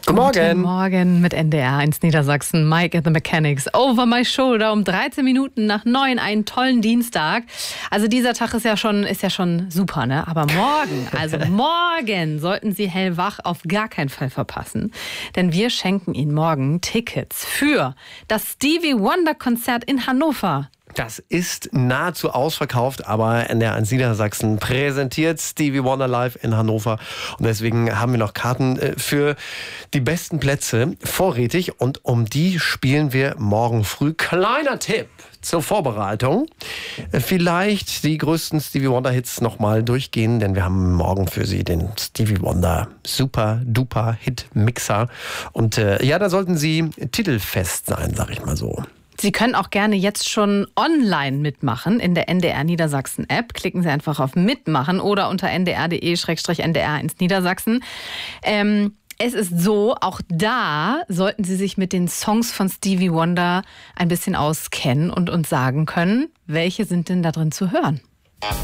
Guten Guten Morgen mit NDR 1 Niedersachsen. Mike at the Mechanics. Over my shoulder um 13 Minuten nach 9. Einen tollen Dienstag. Also dieser Tag ist ja schon super, ne? Aber morgen sollten Sie hellwach auf gar keinen Fall verpassen. Denn wir schenken Ihnen morgen Tickets für das Stevie Wonder Konzert in Hannover. Das ist nahezu ausverkauft, aber NDR 1 Niedersachsen präsentiert Stevie Wonder live in Hannover. Und deswegen haben wir noch Karten für die besten Plätze vorrätig. Und um die spielen wir morgen früh. Kleiner Tipp zur Vorbereitung. Vielleicht die größten Stevie Wonder Hits nochmal durchgehen, denn wir haben morgen für Sie den Stevie Wonder Super Duper Hit Mixer. Und da sollten Sie titelfest sein, sag ich mal so. Sie können auch gerne jetzt schon online mitmachen in der NDR Niedersachsen App. Klicken Sie einfach auf Mitmachen oder unter ndr.de/ndr1 Niedersachsen. Es ist so, auch da sollten Sie sich mit den Songs von Stevie Wonder ein bisschen auskennen und uns sagen können, welche sind denn da drin zu hören.